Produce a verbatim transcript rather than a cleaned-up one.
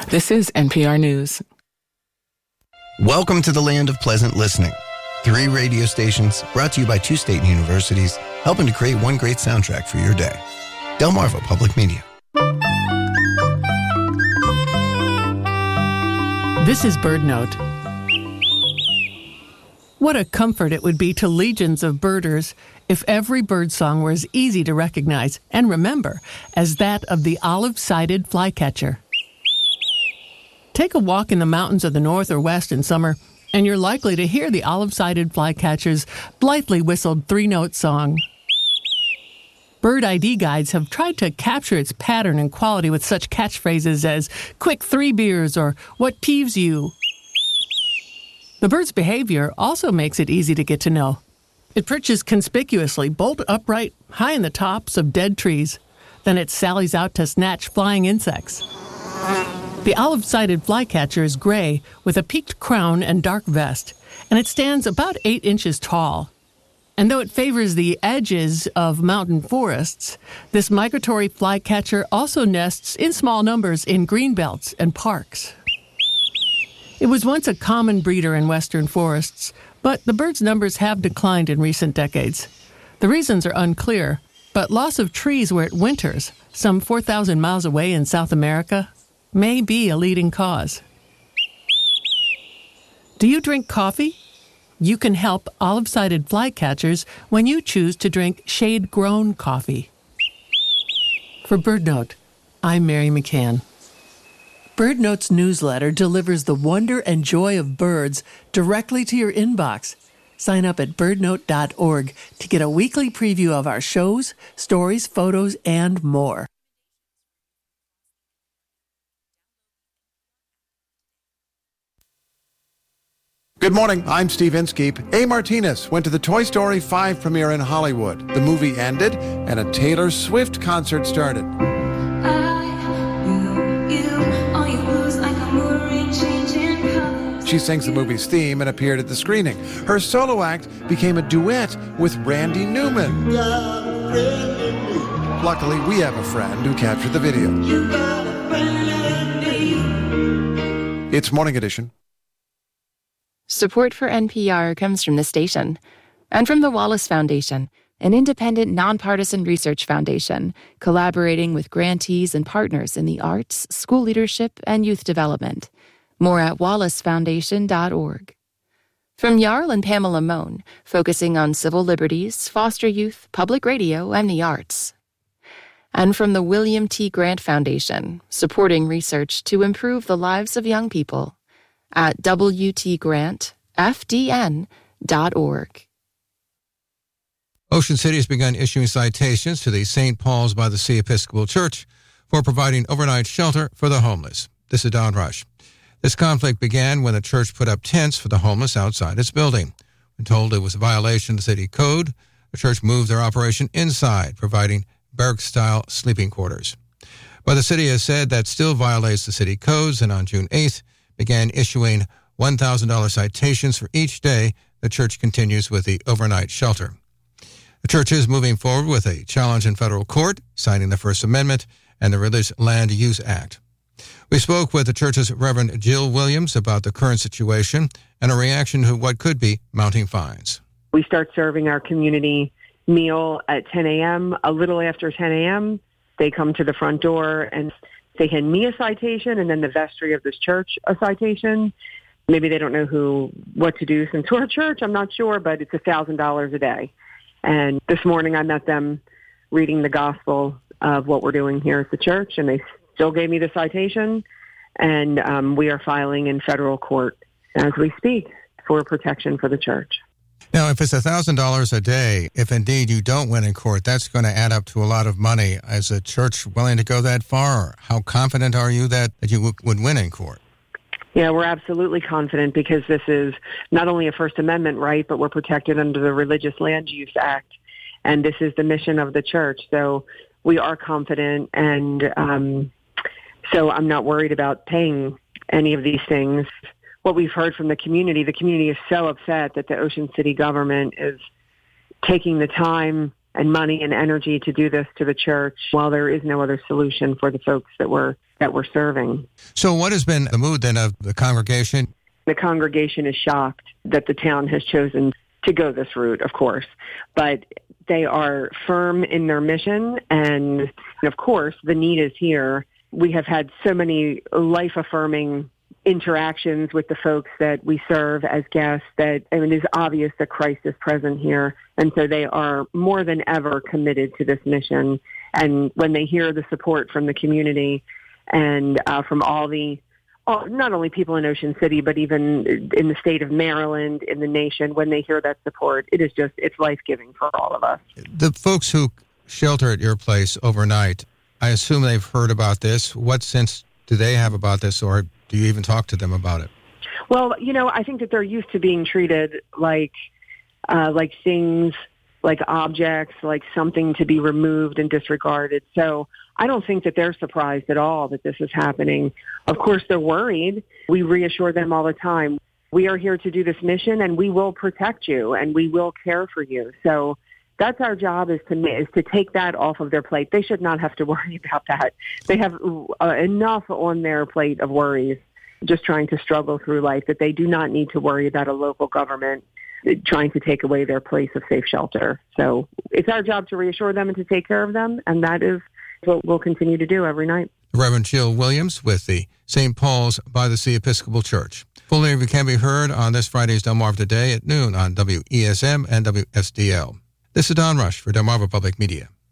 This is N P R News. Welcome to the land of pleasant listening. Three radio stations brought to you by two state universities, helping to create one great soundtrack for your day. Delmarva Public Media. This is BirdNote. What a comfort it would be to legions of birders if every birdsong were as easy to recognize and remember as that of the olive-sided flycatcher. Take a walk in the mountains of the north or west in summer, and you're likely to hear the olive-sided flycatcher's blithely whistled three-note song. Bird I D guides have tried to capture its pattern and quality with such catchphrases as "quick three beers" or "what peeves you." The bird's behavior also makes it easy to get to know. It perches conspicuously, bolt upright, high in the tops of dead trees. Then it sallies out to snatch flying insects. The olive-sided flycatcher is gray with a peaked crown and dark vest, and it stands about eight inches tall. And though it favors the edges of mountain forests, this migratory flycatcher also nests in small numbers in greenbelts and parks. It was once a common breeder in western forests, but the bird's numbers have declined in recent decades. The reasons are unclear, but loss of trees where it winters, some four thousand miles away in South America, may be a leading cause. Do you drink coffee? You can help olive-sided flycatchers when you choose to drink shade-grown coffee. For BirdNote, I'm Mary McCann. BirdNote's newsletter delivers the wonder and joy of birds directly to your inbox. Sign up at bird note dot org to get a weekly preview of our shows, stories, photos, and more. Good morning, I'm Steve Inskeep. A. Martinez went to the Toy Story five premiere in Hollywood. The movie ended, and a Taylor Swift concert started. She sings the movie's theme and appeared at the screening. Her solo act became a duet with Randy Newman. Luckily, we have a friend who captured the video. It's Morning Edition. Support for N P R comes from the station and from the Wallace Foundation, an independent, nonpartisan research foundation collaborating with grantees and partners in the arts, school leadership, and youth development. More at wallace foundation dot org. From Jarl and Pamela Mohn, focusing on civil liberties, foster youth, public radio, and the arts. And from the William T. Grant Foundation, supporting research to improve the lives of young people at w t grant f d n dot org. Ocean City has begun issuing citations to the Saint Paul's by the Sea Episcopal Church for providing overnight shelter for the homeless. This is Don Rush. This conflict began when the church put up tents for the homeless outside its building. When told it was a violation of the city code, the church moved their operation inside, providing barrack-style sleeping quarters. But the city has said that still violates the city codes, and on June eighth began issuing one thousand dollars citations for each day the church continues with the overnight shelter. The church is moving forward with a challenge in federal court, citing the First Amendment and the Religious Land Use Act. We spoke with the church's Reverend Jill Williams about the current situation and a reaction to what could be mounting fines. We start serving our community meal at ten a.m. A little after ten a.m., they come to the front door and they hand me a citation, and then the vestry of this church a citation. Maybe they don't know who what to do since we're a church. I'm not sure, but it's one thousand dollars a day. And this morning I met them reading the gospel of what we're doing here at the church, and they still gave me the citation, and um, we are filing in federal court as we speak for protection for the church. Now, if it's one thousand dollars a day, if indeed you don't win in court, that's going to add up to a lot of money. Is the church willing to go that far? How confident are you that, that you w- would win in court? Yeah, we're absolutely confident because this is not only a First Amendment right, but we're protected under the Religious Land Use Act, and this is the mission of the church. So we are confident, and um, so I'm not worried about paying any of these things. What we've heard from the community, the community is so upset that the Ocean City government is taking the time and money and energy to do this to the church while there is no other solution for the folks that we're that we're serving. So what has been the mood then of the congregation? The congregation is shocked that the town has chosen to go this route, of course, but they are firm in their mission, and of course, the need is here. We have had so many life-affirming interactions with the folks that we serve as guests that I mean, it is obvious that Christ is present here, and so they are more than ever committed to this mission. And when they hear the support from the community and uh, from all the Oh, not only people in Ocean City, but even in the state of Maryland, in the nation, when they hear that support, it is just, it's life-giving for all of us. The folks who shelter at your place overnight, I assume they've heard about this. What sense do they have about this, or do you even talk to them about it? Well, you know, I think that they're used to being treated like, uh, like things, like objects, like something to be removed and disregarded. So I don't think that they're surprised at all that this is happening. Of course, they're worried. We reassure them all the time. We are here to do this mission, and we will protect you, and we will care for you. So that's our job, is to is to take that off of their plate. They should not have to worry about that. They have uh, enough on their plate of worries, just trying to struggle through life, that they do not need to worry about a local government trying to take away their place of safe shelter. So it's our job to reassure them and to take care of them, and that is what we'll continue to do every night. Reverend Jill Williams with the Saint Paul's by the Sea Episcopal Church. Full interview can be heard on this Friday's Delmarva Today at noon on W E S M and W S D L. This is Don Rush for Delmarva Public Media.